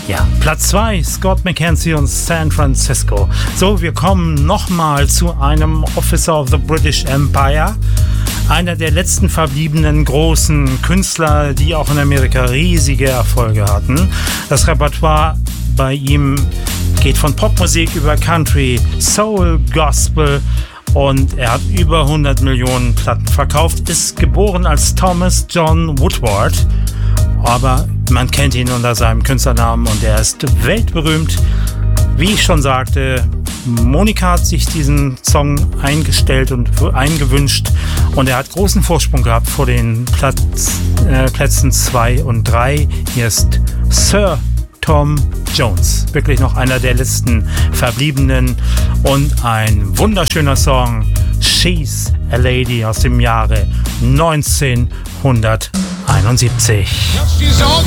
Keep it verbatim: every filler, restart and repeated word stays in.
Ja, Platz zwei, Scott McKenzie und San Francisco. So, wir kommen nochmal zu einem Officer of the British Empire. Einer der letzten verbliebenen großen Künstler, die auch in Amerika riesige Erfolge hatten. Das Repertoire bei ihm geht von Popmusik über Country, Soul, Gospel und er hat über hundert Millionen Platten verkauft, ist geboren als Thomas John Woodward, aber man kennt ihn unter seinem Künstlernamen und er ist weltberühmt. Wie ich schon sagte, Monika hat sich diesen Song eingestellt und eingewünscht und er hat großen Vorsprung gehabt vor den Platz, äh, Plätzen zwei und drei. Hier ist Sir Tom Jones, wirklich noch einer der letzten Verbliebenen und ein wunderschöner Song, She's a Lady aus dem Jahre neunzehnhunderteinundsiebzig.